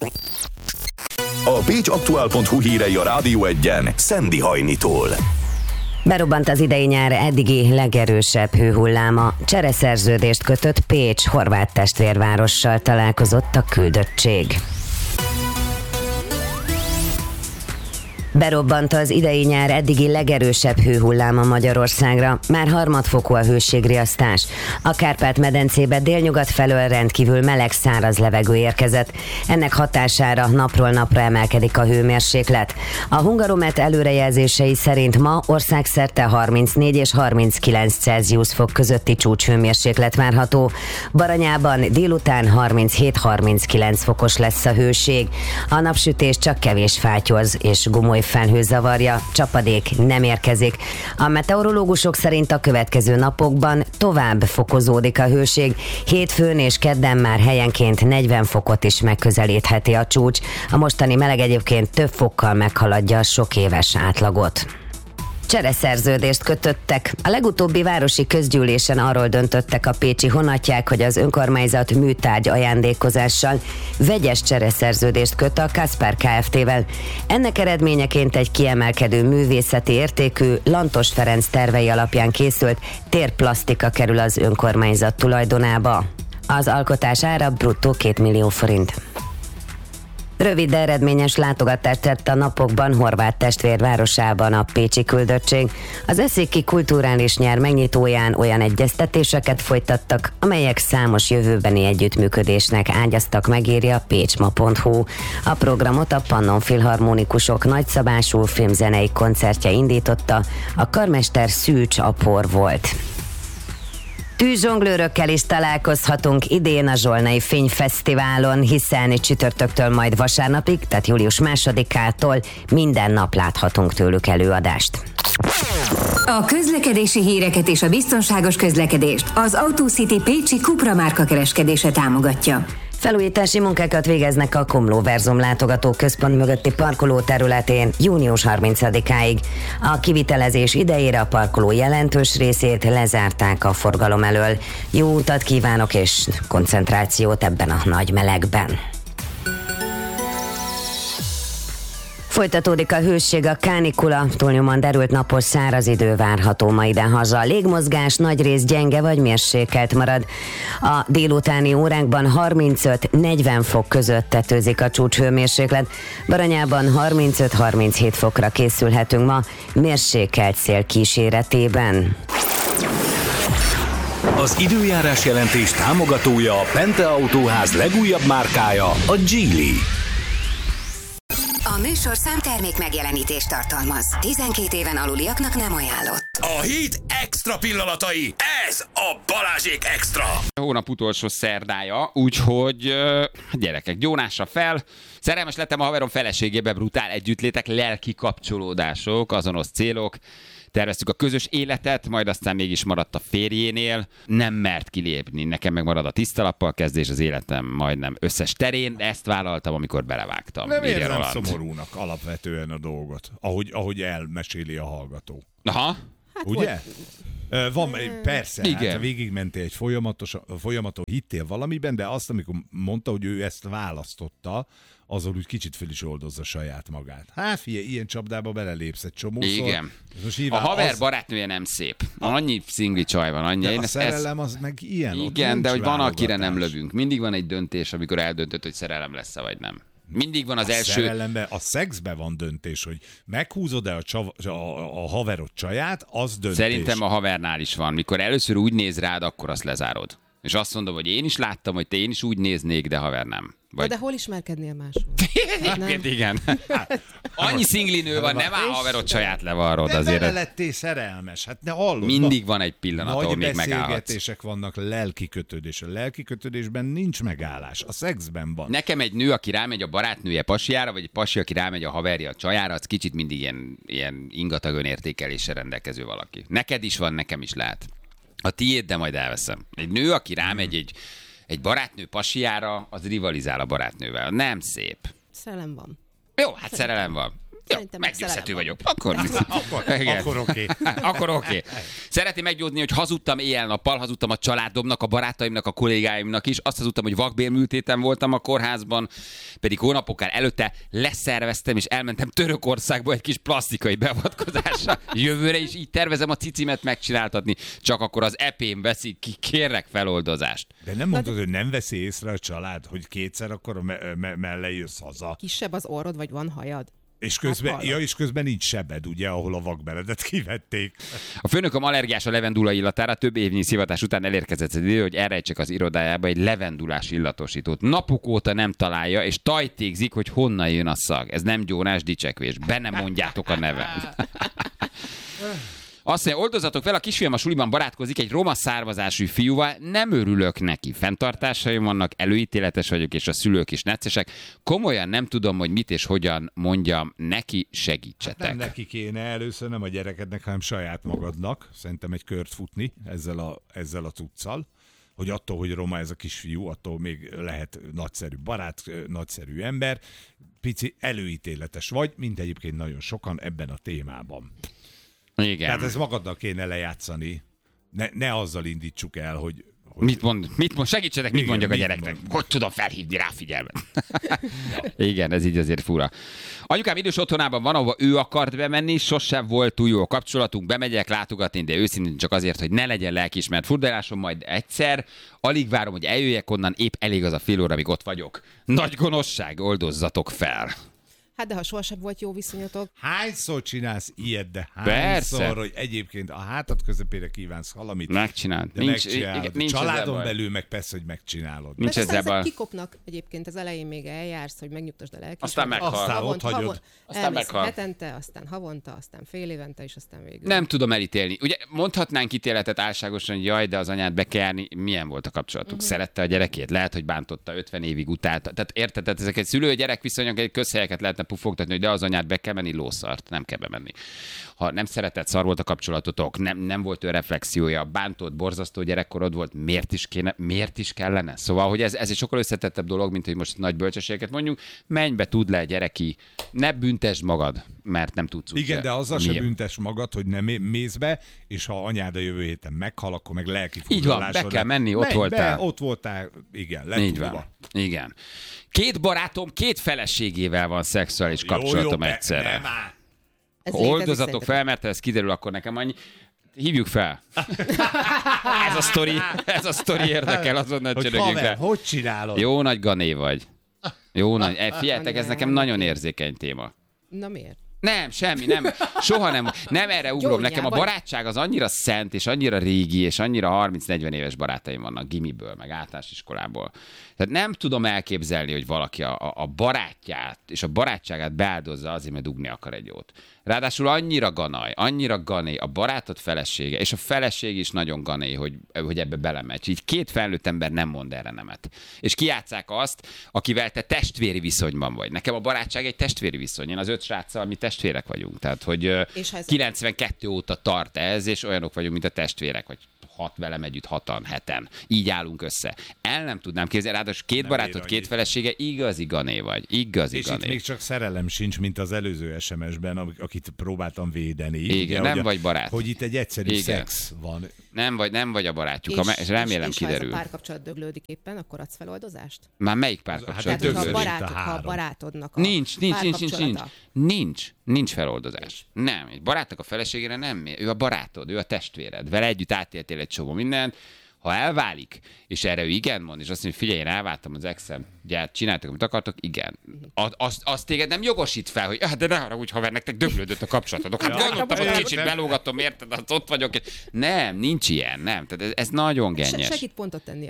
A pécsaktuál.hu hírei a Rádió 1-en Szendi Hajnitól. Berobbant az idei nyár eddigi legerősebb hőhulláma. Csereszerződést kötött Pécs horvát testvérvárossal találkozott a küldöttség. Berobbant az idei nyár eddigi legerősebb hőhulláma Magyarországra. Már harmadfokú a hőségriasztás. A Kárpát-medencébe délnyugat felől rendkívül meleg száraz levegő érkezett. Ennek hatására napról napra emelkedik a hőmérséklet. A Hungaromet előrejelzései szerint ma országszerte 34 és 39 Celsius fok közötti csúcshőmérséklet várható. Baranyában délután 37-39 fokos lesz a hőség. A napsütés csak kevés fátyoz és gomoly felhő zavarja, csapadék nem érkezik. A meteorológusok szerint a következő napokban tovább fokozódik a hőség. Hétfőn és kedden már helyenként 40 fokot is megközelítheti a csúcs. A mostani meleg egyébként több fokkal meghaladja a sok éves átlagot. Csereszerződést kötöttek. A legutóbbi városi közgyűlésen arról döntöttek a pécsi honatják, hogy az önkormányzat műtárgy ajándékozással vegyes csereszerződést köt a Kaspar Kft-vel. Ennek eredményeként egy kiemelkedő művészeti értékű Lantos Ferenc tervei alapján készült térplasztika kerül az önkormányzat tulajdonába. Az alkotás ára bruttó 2 millió forint. Rövid, de eredményes látogatást tett a napokban horvát testvérvárosában a pécsi küldöttség. Az eszéki kulturális nyár megnyitóján olyan egyeztetéseket folytattak, amelyek számos jövőbeni együttműködésnek ágyaztak meg, írja a pécsma.hu. A programot a Pannon Filharmonikusok nagyszabású filmzenei koncertje indította, a karmester Szűcs Apor volt. Tűzzsonglőrökkel is találkozhatunk idén a Zsolnai Fényfesztiválon, hiszen csütörtöktől majd vasárnapig, tehát július 2-ától minden nap láthatunk tőlük előadást. A közlekedési híreket és a biztonságos közlekedést az AutoCity Pécsi Cupra márka kereskedése támogatja. Felújítási munkákat végeznek a Komló Verzum látogatóközpont mögötti parkoló területén június 30-áig. A kivitelezés idejére a parkoló jelentős részét lezárták a forgalom elől. Jó utat kívánok és koncentrációt ebben a nagy melegben. Folytatódik a hőség, a kánikula, túlnyomóan derült napos száraz idő várható ma idehaza. A légmozgás nagyrészt gyenge vagy mérsékelt marad. A délutáni órákban 35-40 fok között tetőzik a csúcshőmérséklet. Baranyában 35-37 fokra készülhetünk ma, mérsékelt szél kíséretében. Az időjárás jelentés támogatója a Pente Autóház legújabb márkája, a Geely. A műsor számtermék megjelenítést tartalmaz. 12 éven aluliaknak nem ajánlott. A hét extra pillanatai, ez a Balázsék Extra. A hónap utolsó szerdája, úgyhogy gyerekek, gyónásra fel. Szerelmes lettem a haverom feleségébe, brutál együttlétek, lelki kapcsolódások, azonos célok. Terveztük a közös életet, majd aztán mégis maradt a férjénél. Nem mert kilépni, nekem meg marad a tisztalappal kezdés az életem majdnem összes terén. Ezt vállaltam, amikor belevágtam. Nem érzem szomorúnak alapvetően a dolgot, ahogy elmeséli a hallgató. Aha. Hát ugye? Van, persze, igen. Hát végigmentél egy folyamaton, hittél valamiben, de azt, amikor mondta, hogy ő ezt választotta, azon úgy kicsit föl is oldozza saját magát. Hát figyelj, ilyen csapdába belelépsz egy csomószor. Igen. A haver barátnője nem szép. Annyi szingli csaj van, annyi. A szerelem az meg ilyen. Igen, de hogy van, akire nem lövünk. Mindig van egy döntés, amikor eldöntöd, hogy szerelem lesz-e vagy nem. Mindig van az első... Szerelemben, a szexben van döntés, hogy meghúzod-e a haverod csaját, az döntés. Szerintem a havernál is van. Mikor először úgy néz rád, akkor azt lezárod. És azt mondom, hogy én is láttam, hogy én is úgy néznék, de haver nem. Vagy... De hol ismerkednél máshol? Igen. Annyi szingli nő van, nem áll haverod saját levarrod de azért. De lettél szerelmes, hát ne hallod. Mindig van egy pillanat, ahol még megállhatsz. Nagy beszélgetések vannak, lelki kötődés. A lelki kötődésben nincs megállás, a szexben van. Nekem egy nő, aki rámegy a barátnője pasiára, vagy egy pasi, aki rámegy a haverja a csajára, az kicsit mindig ilyen ingatag önértékeléssel rendelkező valaki. Neked is van, nekem is lehet. A tiéd, de majd elveszem. Egy nő, aki rámegy egy barátnő pasiára, az rivalizál a barátnővel. Nem szép. Szerelem van. Jó, hát szerelem van. Szerintem Meggyőzhető megszerelem vagyok. Akkor oké. Akkor oké. Szereti meggyózni, hogy hazudtam éjjel-nappal, hazudtam a családomnak, a barátaimnak, a kollégáimnak is. Azt hazudtam, hogy vakbélműtéten voltam a kórházban, pedig hónapokkal előtte leszerveztem, és elmentem Törökországba egy kis plastikai beavatkozásra. Jövőre is így tervezem a cicimet megcsináltatni, csak akkor az epém veszik ki, kérlek feloldozást. De nem mondod, hogy nem veszi észre a család, hogy kétszer akkor mellé jössz haza. Kisebb az orrod, vagy van hajad? És közben nincs sebed, ugye, ahol a vakbeledet kivették. A főnököm allergiás a levendula illatára, több évnyi szivatás után elérkezett az idő, hogy elrejtsek az irodájába egy levendulás illatosítót. Napok óta nem találja, és tajtékzik, hogy honnan jön a szag. Ez nem gyónás, dicsekvés. Be nem mondjátok a nevem. Azt mondja, oldozatok fel, a kisfiam a suliban barátkozik egy roma származású fiúval, nem örülök neki. Fenntartásaim vannak, előítéletes vagyok, és a szülők is neccesek. Komolyan nem tudom, hogy mit és hogyan mondjam neki, segítsetek. Nem neki kéne először, nem a gyerekednek, hanem saját magadnak. Szerintem egy kört futni ezzel a cuccal, hogy attól, hogy roma ez a kisfiú, attól még lehet nagyszerű barát, nagyszerű ember. Pici előítéletes vagy, mint egyébként nagyon sokan ebben a témában. Igen. Tehát ez magadnak kéne lejátszani. Ne azzal indítsuk el, hogy... Mit mond? Segítsetek, mit Igen, mondjak a mit gyereknek? mond? Hogy tudom felhívni rá figyelmet? Igen, ez így azért fura. Anyukám idős otthonában van, ahova ő akart bemenni, sosem volt túl jó a kapcsolatunk, bemegyek látogatni, de őszintén csak azért, hogy ne legyen lelkiismert furdalásom, majd egyszer. Alig várom, hogy eljöjjek onnan, épp elég az a fél óra, amíg ott vagyok. Nagy gonoszság, oldozzatok fel. Hát de ha sohasem volt jó viszonyatok, Hányszor csinálsz ilyet, de Persze. hányszor, hogy egyébként a hátad közepére kívánsz valamit, Megcsináld. de megcsinálod. Igen, nincs Családon ezzel baj. belül meg persze, hogy megcsinálod. Nincs aztán ezzel baj. ezek kikopnak egyébként az elején még eljársz, hogy megnyugtasd a lelkismeretet. Aztán meghal. Aztán ott hagyod. Aztán elmész meghal. hetente, aztán havonta, aztán fél évente, és aztán végül. Nem tudom elítélni. Ugye mondhatnánk ítéletet álságosan, hogy jaj, de az anyád be kell járni. Milyen volt a kapcsolatuk? Szerette a gyerekét? Lehet, hogy bántotta 50 évig utálta. Tehát érted, tehát ezek egy szülő-gyerek viszonyok, egy közhelyeket lehetne pufogtatni, hogy de az anyád be kell menni, lószart, nem kell bemenni. Ha nem szeretett, szar volt a kapcsolatotok, nem volt ő reflexiója, bántott, borzasztó gyerekkorod volt, miért is kellene? Szóval, hogy ez egy sokkal összetettebb dolog, mint hogy most nagy bölcsességeket mondjuk, menj be, tudd le, gyereki, ne büntesd magad, mert nem tudsz úgy Igen, se. de azzal se Miért? büntes magad, hogy nem mész be, és ha anyád a jövő héten meghal, akkor meg lelki Így van, furdaláson be kell menni, ott menj voltál. Be, ott voltál, igen, Így letudva. van. Igen. Két barátom, két feleségével van szexuális kapcsolatom egyszerre. nem áll. Ez létezik Oldozatok szerintetek? fel, mert ha ez kiderül, akkor nekem annyi. Hívjuk fel. ez a sztori érdekel, azonnal Hogy csörögjünk haver, rá. hogy csinálod? Jó nagy gané vagy. Jó nagy. Figyeljetek, ez Nem. nekem nagyon érzékeny téma. Na miért? Nem, semmi, nem. Soha nem erre ugrom. Gyógyjában. Nekem a barátság az annyira szent, és annyira régi, és annyira 30-40 éves barátaim vannak gimiből, meg általános iskolából. Tehát nem tudom elképzelni, hogy valaki a barátját és a barátságát beáldozza azért, mert dugni akar egy jót. Ráadásul annyira gané a barátod felesége, és a feleség is nagyon gané, hogy ebbe belemegy. Így két felnőtt ember nem mond erre nemet. És kijátsszák azt, akivel te testvéri viszonyban vagy. Nekem a barátság egy testvéri viszony. Én az 5 sráccal mi testvérek vagyunk. Tehát, hogy És ha ez- 92 óta tart ez, és olyanok vagyunk, mint a testvérek, vagy 6 velem együtt, 6-an, 7-en. Így állunk össze. El nem tudnám képzelni, ráadásul két barátod, ér két annyit. felesége, igazi gané vagy. Igazi És itt gané. még csak szerelem sincs, mint az előző SMS-ben, akit próbáltam védeni. Igen, nem vagy barát. Hogy itt egy egyszerű Igen. szex van. Nem vagy a barátjuk, és remélem és ha ez kiderül. a párkapcsolat döglődik éppen, akkor adsz feloldozást? Már melyik Hát párkapcsolat? Tehát, hogyha döglődik a, a ha a három. barátodnak a Nincs párkapcsolata. Nincs feloldozás. Nem, egy barátnak a feleségére nem. Ő a barátod, ő a testvéred. Vele együtt átéltél egy csomó mindent. Ha elválik, és erre ő igen mond, és azt mondja, figyelj, én elváltam az exem, gyert, csináltak, amit akartok, igen. Azt téged nem jogosít fel, hogy de ne haragudj, haver, nektek döglődött a kapcsolatotok. Hát gondoltam, hogy kicsit belógatom, érted, az ott vagyok. Nem, nincs ilyen, nem. Tehát ez nagyon gennyes. Segít pontot tenni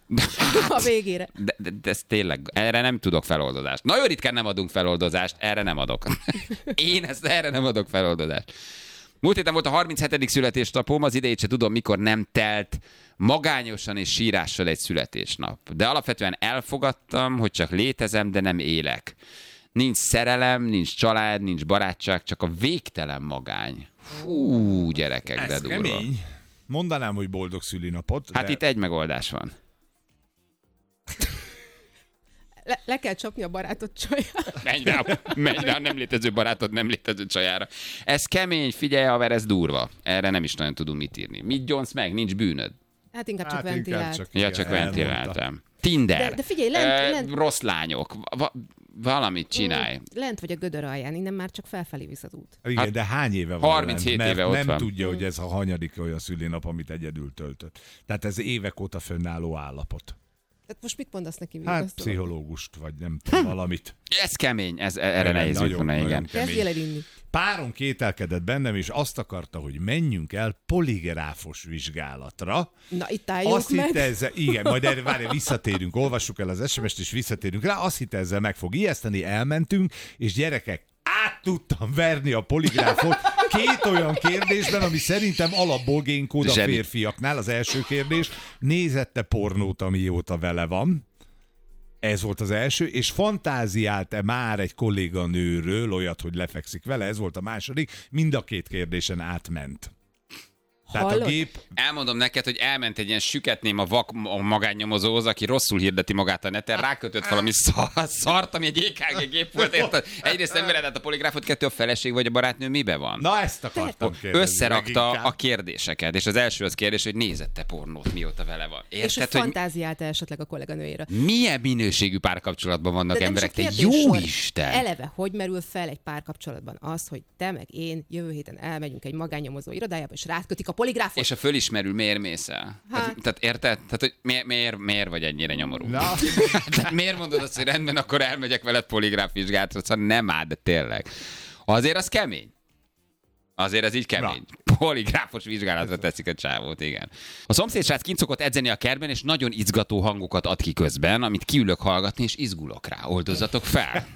a végére. De ez tényleg, erre nem tudok feloldozást. Nagyon ritkán nem adunk feloldozást, erre nem adok. Én erre nem adok feloldozást. Múlt héten volt a 37. születésnapom, az idejét se tudom, mikor nem telt magányosan és sírással egy születésnap. De alapvetően elfogadtam, hogy csak létezem, de nem élek. Nincs szerelem, nincs család, nincs barátság, csak a végtelen magány. Fú, gyerekek, de Ez durva. kemény. Mondanám, hogy boldog szülinapot. Hát de... itt egy megoldás van. Le kell csapni a barátod csaját. Menj rá a nem létező barátod nem létező csajára. Ez kemény, figyelj, haver, ez durva. Erre nem is nagyon tudunk mit írni. Mit gyonsz meg? Nincs bűnöd. Hát inkább csak ventilált. Csak ventiláltam. Tinder. De figyelj, lent. Rossz lányok. Valamit csinálj. Lent vagy a gödör alján, innen már csak felfelé visz az út. Igen, de hány éve van 37 lent, éve ott nem van. tudja, hogy ez a hanyadik olyan szülinap, amit egyedül töltött. Tehát ez évek óta fönnálló állapot. Tehát most mit mondasz neki? Hát pszichológust, vagy nem tudom, valamit. Ez kemény, erre nehéz jutni, igen. Kezdjél el inni. Párom kételkedett bennem, és azt akarta, hogy menjünk el poligráfos vizsgálatra. Na, itt álljunk Azt meg. hitte ezzel, igen, majd erre várj, visszatérünk, olvassuk el az SMS-t, és visszatérünk rá. Azt hitte ezzel meg fog ijeszteni, elmentünk, és gyerekek, át tudtam verni a poligráfot két olyan kérdésben, ami szerintem alapból génkód a Zseni. férfiaknál. Az első kérdés, nézette pornót, amióta vele van? Ez volt az első, és fantáziált-e már egy kolléganőről olyat, hogy lefekszik vele? Ez volt a második. Mind a két kérdésen átment. Tehát Hallod? a gép... Elmondom neked, hogy elment egy ilyen süketném a vak a magánnyomozóhoz, aki rosszul hirdeti magát a neten, rákötött valami szart, ami egy EKG gép volt, érted? Egyrészt nem veledett a poligráfot, kettő a feleség vagy a barátnő mibe van? Na, ezt akartam kérdezni. Összerakta leginkább. a kérdéseket, és az első az kérdés, hogy nézette pornót, mióta vele van. És Érted, hogy hogy fantáziálta esetleg a kolléganőjére. milyen minőségű párkapcsolatban vannak De nem is emberek, a te kérdés jó sor. Isten! Eleve, hogy merül fel egy párkapcsolatban az, hogy te meg én jövő héten elmegyünk egy magánnyomozó irodájába, és rátkötik a poligráfot? És a fölismerül, miért mész el? Tehát érted? Tehát, hogy miért vagy ennyire nyomorú? Na. Tehát miért mondod azt, hogy rendben, akkor elmegyek veled poligráf vizsgálatra? Szóval nem áll, de tényleg. Azért az kemény. Azért ez így kemény. Poligráfos vizsgálatra teszik a csávót, igen. A szomszédsrác kint szokott edzeni a kertben, és nagyon izgató hangokat ad ki közben, amit kiülök hallgatni, és izgulok rá. Oldozzatok fel!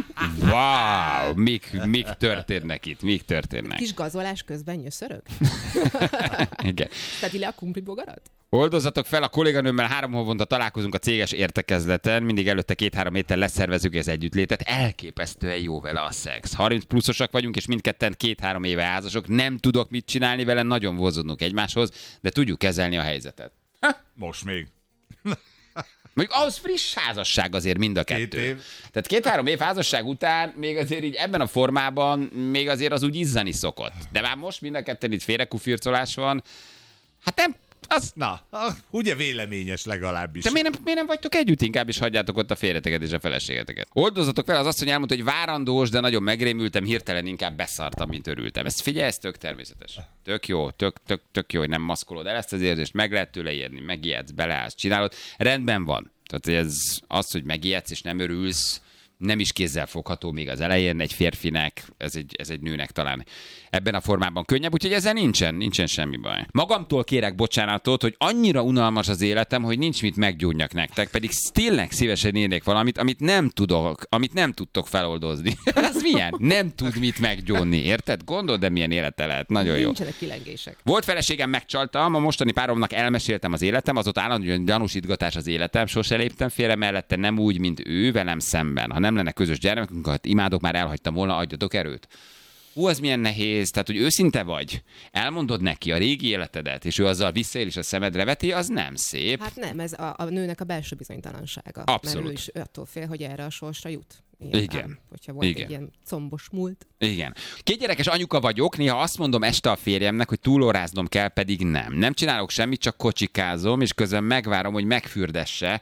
Wow! Mik történnek itt? Mik történnek? Kis gazolás közben nyöszörög? Igen. Tedd le a kumplibogarat? Oldozzatok fel, a kolléganőmmel 3 havonta találkozunk a céges értekezleten, mindig előtte 2-3 héttel leszervezzük az együttlétet, elképesztően jó vele a szex. 30 pluszosak vagyunk, és mindketten 2-3 éve házasok, nem tudok mit csinálni vele, nagyon vonzódunk egymáshoz, de tudjuk kezelni a helyzetet. Most még. Mondjuk ahhoz friss házasság azért mind a 2. 2 év. Tehát 2-3 év házasság után még azért így ebben a formában még azért az úgy izzani szokott. De már most mind a ketten itt félrekufircolás van. Hát nem, az... Na, ugye véleményes legalábbis. De miért nem vagytok együtt? Inkább is hagyjátok ott a férjeteket és a feleségeteket. Oldozzatok fel, az asszony elmondta, hogy várandós, de nagyon megrémültem, hirtelen inkább beszartam, mint örültem. Ezt figyelj, ez tök természetes. Tök jó, tök jó, hogy nem maszkolod el ezt az érzést, meg lehet tőle érni, megijedsz, beleállsz, csinálod. Rendben van. Tehát ez az, hogy megijedsz és nem örülsz, nem is kézzel fogható még az elején egy férfinek, ez egy nőnek talán ebben a formában könnyebb, úgyhogy ezzel nincsen semmi baj. Magamtól kérek bocsánatot, hogy annyira unalmas az életem, hogy nincs mit meggyónjak nektek, pedig tényleg szívesen írnék valamit, amit nem tudtok feloldozni. Ez milyen? Nem tud mit meggyónni, érted? Gondold, de milyen élete lehet. Nagyon jó. Nincsenek kilengések. Volt feleségem, megcsaltam, a mostani páromnak elmeséltem az életem, az ott állandóan gyanúsítgatás az életem, sose léptem félre mellette, nem úgy, mint ő velem szemben. Ha nem lenne közös gyermekünk, ha imádok, már elhagytam volna, adjatok erőt. Ez milyen nehéz, tehát hogy őszinte vagy, elmondod neki a régi életedet, és ő azzal visszaél és a szemedre veti, az nem szép. Hát nem, ez a nőnek a belső bizonytalansága. Abszolút. Mert ő is attól fél, hogy erre a sorsra jut. Igen. Hogyha volt Igen. egy ilyen combos múlt. Igen. 2 gyerekes anyuka vagyok, néha azt mondom este a férjemnek, hogy túlóráznom kell, pedig nem. Nem csinálok semmit, csak kocsikázom, és közben megvárom, hogy megfürdesse,